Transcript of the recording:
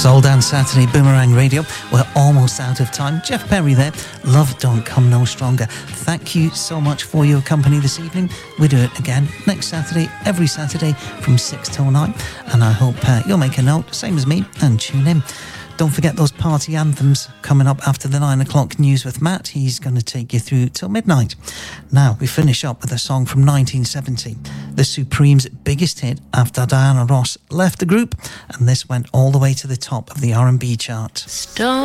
Soul Dance Saturday, Boomerang Radio. We're almost out of time. Jeff Perry there. Love Don't Come No Stronger. Thank you so much for your company this evening. We do it again next Saturday, every Saturday from 6 till 9. And I hope you'll make a note, same as me, and tune in. Don't forget those party anthems coming up after the 9 o'clock news with Matt. He's going to take you through till midnight. Now, we finish up with a song from 1970, the Supremes' biggest hit after Diana Ross left the group, and this went all the way to the top of the R&B chart. Stone.